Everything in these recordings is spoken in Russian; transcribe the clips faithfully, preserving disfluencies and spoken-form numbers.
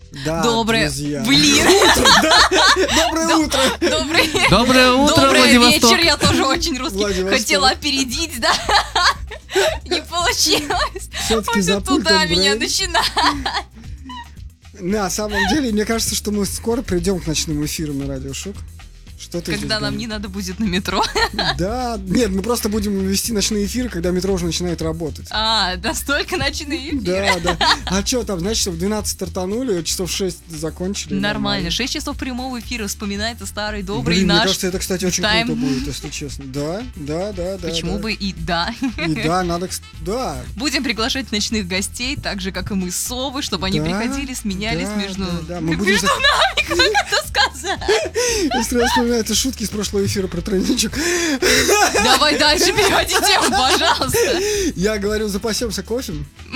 Да, Доброе... друзья. Блин! Доброе утро! Добрый... Доброе утро, Добрый Владивосток. вечер, я тоже очень русский. Владивосток. Хотела опередить, да? Не получилось. Все-таки Вот и туда запутан меня брейн. начинает. На самом деле, мне кажется, что мы скоро придем к ночным эфирам на Радио Шок. Что ты Когда здесь нам не надо будет на метро. говоришь? Да, нет, мы просто будем вести ночные эфиры, когда метро уже начинает работать. А, настолько ночные эфиры. Да, да. А что там, значит, в двенадцать стартанули, часов в шесть закончили. Нормально. шесть часов прямого эфира вспоминается старый добрый Блин, мне наш. кажется, это, кстати, очень тайм. круто будет, если честно. Да, да, да, да. Почему да. бы и да. И да, надо, кс- да. Будем приглашать ночных гостей, так же, как и мы, совы, чтобы они Да, приходили, сменялись да, между... да, да. Мы будем между нами, как это сказать? Я сразу вспоминаю эти шутки из прошлого эфира про тройничок. Давай дальше переводи тему, пожалуйста. Я говорю, запасемся кофе.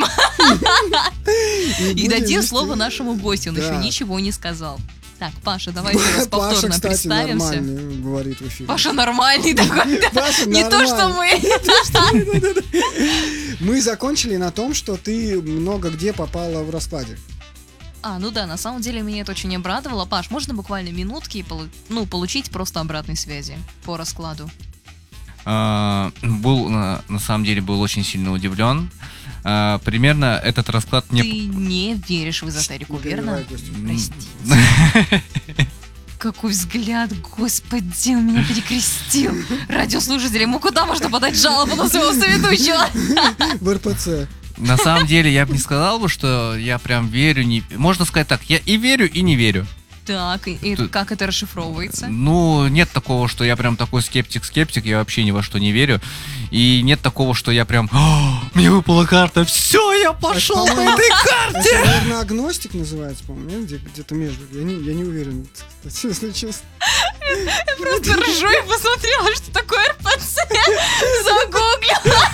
И дадим слово нашему гостю, он Да. еще ничего не сказал. Так, Паша, давайте раз Паша, повторно кстати, представимся. нормально говорит в эфире. Паша нормальный такой, да. Паша Не то, что нормальный. мы. Мы закончили на том, что ты много где попала в раскладе. А, ну да, на самом деле меня это очень обрадовало. Паш, можно буквально минутки и полу- ну, получить просто обратной связи по раскладу? А, Был, на на самом деле, был очень сильно удивлен. А, Примерно этот расклад Ты мне... не веришь в эзотерику, Не верно? перебивай, Костя. Простите. Какой взгляд, господи, он меня перекрестил. Радиослушатели, ему куда можно подать жалобу на своего соведущего? В эр пэ цэ. На самом деле, я бы не сказал бы, что я прям верю, не... Можно сказать так, я и верю, и не верю. Так, и, и Тут- как это расшифровывается? Ну, нет такого, что я прям такой скептик-скептик, я вообще ни во что не верю. И нет такого, что я прям, «О, мне выпала карта, все, я пошел по по-моему, этой Это, карте. наверное, агностик называется, по-моему, нет? Где- где-то между. Я не, я не уверен, если честно. Просто ржу и посмотрела, что такое эр пэ цэ. Загуглила.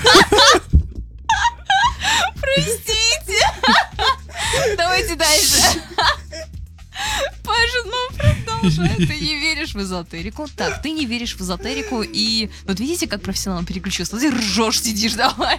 Простите. Давайте дальше. Паша, ну продолжай. Ты не веришь в эзотерику. Так, ты не веришь в эзотерику и... Вот видите, как профессионал переключился? Ты ржешь, сидишь, давай.